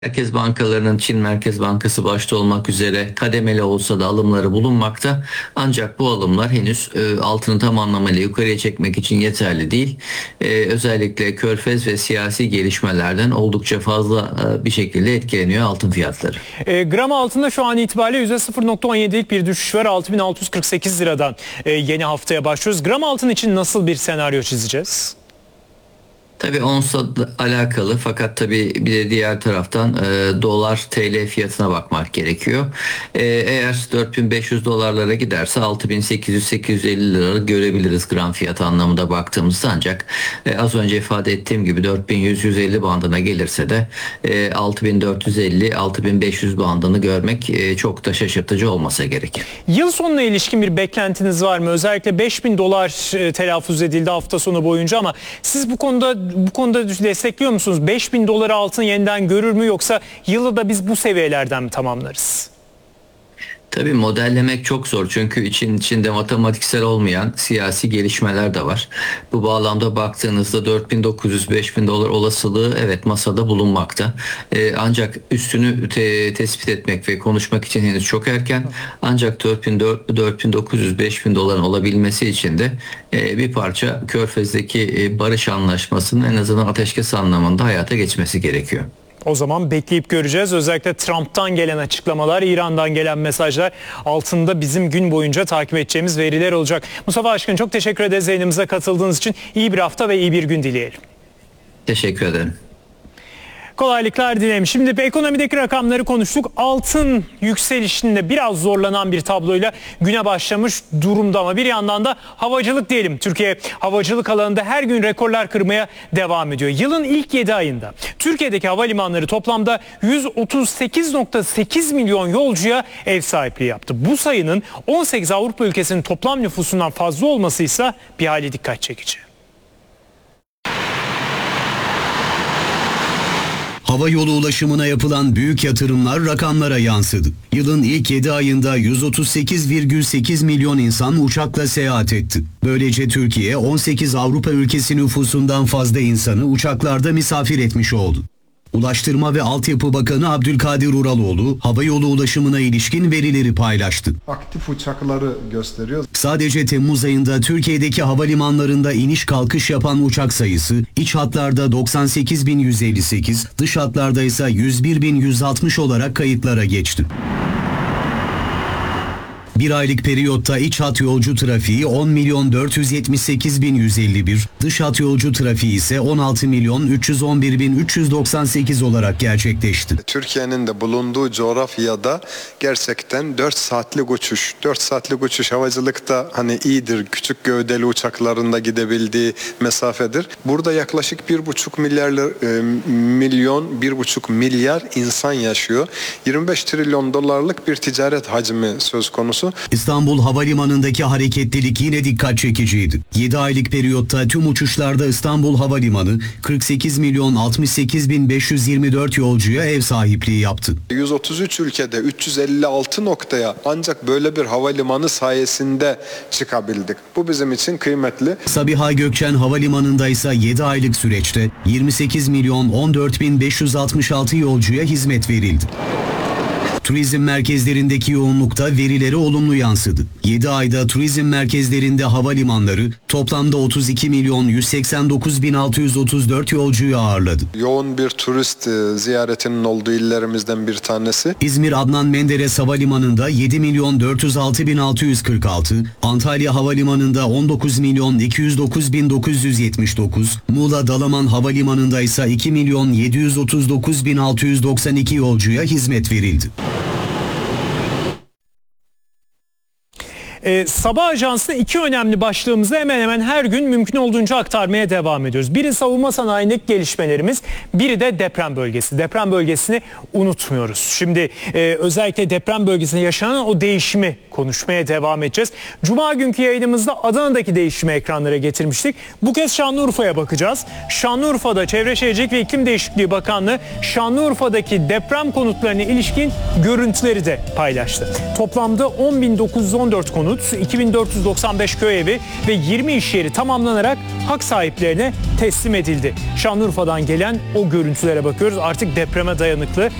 Merkez bankalarının Çin Merkez Bankası başta olmak üzere kademeli olsa da alımları bulunmakta. Ancak bu alımlar henüz altını tam anlamıyla yukarıya çekmek için yeterli değil. Özellikle körfez ve siyasi gelişmelerden oldukça fazla bir şekilde etkileniyor altın fiyatları. Gram altında şu an itibariyle %0,17'lik bir düşüş var. 6.648 liradan yeni haftaya başlıyoruz. Gram altın için nasıl bir senaryo çizeceğiz? Tabii onsla alakalı, fakat tabii bir de diğer taraftan dolar TL fiyatına bakmak gerekiyor. Eğer 4.500 dolarlara giderse 6.800-850 lira görebiliriz gram fiyatı anlamında baktığımızda, ancak az önce ifade ettiğim gibi 4.100-150 bandına gelirse de 6.450-6.500 bandını görmek çok da şaşırtıcı olmasa gerek. Yıl sonuna ilişkin bir beklentiniz var mı? Özellikle 5.000 dolar telaffuz edildi hafta sonu boyunca, ama siz bu konuda destekliyor musunuz? 5.000 doları altın yeniden görür mü, yoksa yılı da biz bu seviyelerden mi tamamlarız? Tabii modellemek çok zor, çünkü içinde matematiksel olmayan siyasi gelişmeler de var. Bu bağlamda baktığınızda 4.900-5.000 dolar olasılığı evet masada bulunmakta. Ancak üstünü tespit etmek ve konuşmak için henüz çok erken. Ancak 4.900-5.000 doların olabilmesi için de bir parça Körfez'deki barış anlaşmasının en azından ateşkes anlamında hayata geçmesi gerekiyor. O zaman bekleyip göreceğiz. Özellikle Trump'tan gelen açıklamalar, İran'dan gelen mesajlar altında bizim gün boyunca takip edeceğimiz veriler olacak. Mustafa Aşkın, çok teşekkür ederiz yayınımıza katıldığınız için. İyi bir hafta ve iyi bir gün dileyelim. Teşekkür ederim. Kolaylıklar dilerim. Şimdi ekonomideki rakamları konuştuk. Altın yükselişinde biraz zorlanan bir tabloyla güne başlamış durumda, ama bir yandan da havacılık diyelim. Türkiye havacılık alanında her gün rekorlar kırmaya devam ediyor. Yılın ilk 7 ayında Türkiye'deki havalimanları toplamda 138,8 milyon yolcuya ev sahipliği yaptı. Bu sayının 18 Avrupa ülkesinin toplam nüfusundan fazla olması ise bir hayli dikkat çekici. Hava yolu ulaşımına yapılan büyük yatırımlar rakamlara yansıdı. Yılın ilk 7 ayında 138,8 milyon insan uçakla seyahat etti. Böylece Türkiye 18 Avrupa ülkesi nüfusundan fazla insanı uçaklarda misafir etmiş oldu. Ulaştırma ve Altyapı Bakanı Abdülkadir Uraloğlu, hava yolu ulaşımına ilişkin verileri paylaştı. Aktif uçakları gösteriyor. Sadece Temmuz ayında Türkiye'deki havalimanlarında iniş kalkış yapan uçak sayısı iç hatlarda 98.158, dış hatlarda ise 101.160 olarak kayıtlara geçti. Bir aylık periyotta iç hat yolcu trafiği 10.478.151, dış hat yolcu trafiği ise 16.311.398 olarak gerçekleşti. Türkiye'nin de bulunduğu coğrafyada gerçekten 4 saatlik uçuş. 4 saatlik uçuş havacılıkta hani iyidir. Küçük gövdeli uçaklarında gidebildiği mesafedir. Burada yaklaşık 1,5 milyar insan yaşıyor. 25 trilyon dolarlık bir ticaret hacmi söz konusu. İstanbul Havalimanı'ndaki hareketlilik yine dikkat çekiciydi. 7 aylık periyotta tüm uçuşlarda İstanbul Havalimanı 48.068.524 yolcuya ev sahipliği yaptı. 133 ülkede 356 noktaya ancak böyle bir havalimanı sayesinde çıkabildik. Bu bizim için kıymetli. Sabiha Gökçen Havalimanı'nda ise 7 aylık süreçte 28.014.566 yolcuya hizmet verildi. Turizm merkezlerindeki yoğunlukta verilere olumlu yansıdı. 7 ayda turizm merkezlerinde havalimanları toplamda 32.189.634 yolcuyu ağırladı. Yoğun bir turist ziyaretinin olduğu illerimizden bir tanesi. İzmir Adnan Menderes Havalimanı'nda 7.004.646, Antalya Havalimanı'nda 19.209.979, Muğla Dalaman Havalimanı'nda ise 2.739.692 yolcuya hizmet verildi. Sabah Ajansı'nda iki önemli başlığımızı hemen hemen her gün mümkün olduğunca aktarmaya devam ediyoruz. Biri savunma sanayindeki gelişmelerimiz, biri de deprem bölgesi. Deprem bölgesini unutmuyoruz. Şimdi özellikle deprem bölgesinde yaşanan o değişimi konuşmaya devam edeceğiz. Cuma günkü yayınımızda Adana'daki değişimi ekranlara getirmiştik. Bu kez Şanlıurfa'ya bakacağız. Şanlıurfa'da Çevre Şehircilik ve İklim Değişikliği Bakanlığı Şanlıurfa'daki deprem konutlarına ilişkin görüntüleri de paylaştı. Toplamda 10.914 konut konut, 2495 köy evi ve 20 iş yeri tamamlanarak hak sahiplerine teslim edildi. Şanlıurfa'dan gelen o görüntülere bakıyoruz. Artık depreme dayanıklı